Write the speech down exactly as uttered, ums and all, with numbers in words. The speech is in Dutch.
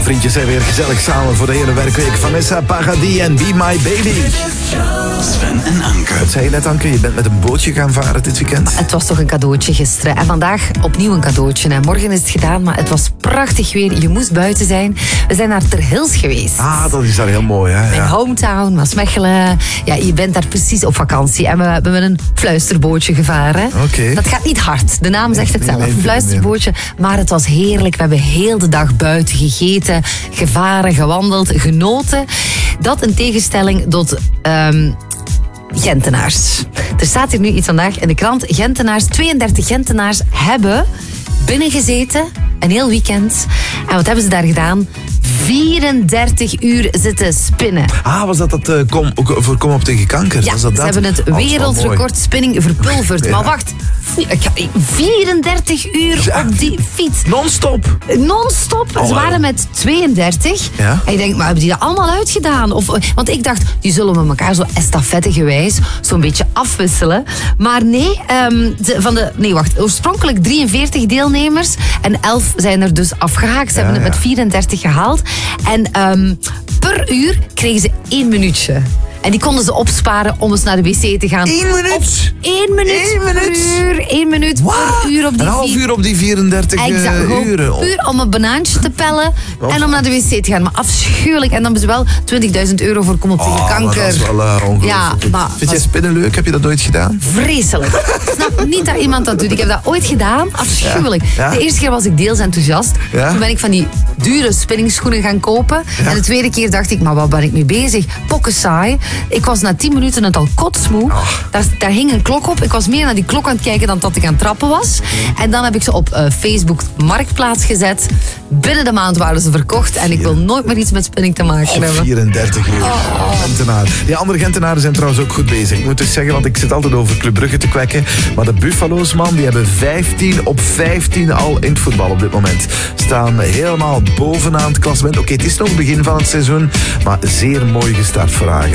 vriendjes zijn weer gezellig samen voor de hele werkweek. Vanessa Paradis en Be My Baby. Sven en Anke. Wat zei je net, Anke? Je bent met een bootje gaan varen dit weekend? Het was toch een cadeautje gisteren. En vandaag opnieuw een cadeautje. En morgen is het gedaan, maar het was prachtig weer. Je moest buiten zijn. We zijn naar Ter Hills geweest. Ah, dat is daar heel mooi, hè? Mijn Ja. hometown, Maasmechelen. Ja, je bent daar precies op vakantie. En we hebben met een fluisterbootje gevaren. Oké. Dat gaat niet hard. De naam zegt het nee, zelf. nee, Een fluisterbootje. Maar het was heerlijk. We hebben heel de dag buiten gegeten, gevaren, gewandeld, genoten. Dat in tegenstelling tot... Um, Gentenaars. Er staat hier nu iets vandaag in de krant. Gentenaars, tweeëndertig Gentenaars hebben binnengezeten een heel weekend. En wat hebben ze daar gedaan? vierendertig uur zitten spinnen. Ah, was dat dat uh, kom, voor Kom op tegen kanker? Ja, was dat ze dat? hebben het Oh, dat is wel wereldrecord mooi. spinning verpulverd. Ja. Maar wacht, vierendertig uur Ja. op die fiets. Non-stop. Non-stop. Oh, Ze waren met tweeëndertig. Ja. En je denkt, maar hebben die dat allemaal uitgedaan? Of, want ik dacht, die zullen met elkaar zo estafettegewijs zo'n beetje afwisselen. Maar nee, um, de, van de, nee, wacht. Oorspronkelijk drieënveertig deelnemers. En elf zijn er dus afgehaakt. Ze Ja, hebben het ja. met vierendertig gehaald. En um, per uur kregen ze één minuutje. En die konden ze opsparen om eens naar de wc te gaan. Eén minuut? Op één minuut Eén minuut? per uur. Één minuut per uur op die Een half vier- uur op die vierendertig uh, Exact, gewoon uren. puur om een banaantje te pellen Oh. en om naar de wc te gaan. Maar afschuwelijk. En dan hebben ze wel twintigduizend euro voor Kom op tegen Oh, maar kanker. dat is wel uh, ongelooflijk. Ja, maar- Vind jij spinnen leuk? Heb je dat ooit gedaan? Vreselijk. Ik snap niet dat iemand dat doet. Ik heb dat ooit gedaan. Afschuwelijk. Ja. De eerste keer was ik deels enthousiast. Ja. Toen ben ik van die dure spinningschoenen gaan kopen. En de tweede keer dacht ik, maar wat ben ik mee bezig? Pokken saai. Ik was na tien minuten het al kotsmoe. Daar, daar hing een klok op. Ik was meer naar die klok aan het kijken dan dat ik aan het trappen was. En dan heb ik ze op uh, Facebook Marktplaats gezet. Binnen de maand waren ze verkocht. En ik wil nooit meer iets met spinning te maken Op hebben. vierendertig uur. Gentenaar. Die andere Gentenaren zijn trouwens ook goed bezig. Ik moet dus zeggen, want ik zit altijd over Club Brugge te kwekken. Maar de Buffalo's, man, die hebben vijftien op vijftien al in het voetbal op dit moment. Staan helemaal bovenaan het klassement. Oké, het is nog het begin van het seizoen. Maar zeer mooi gestart voor haar.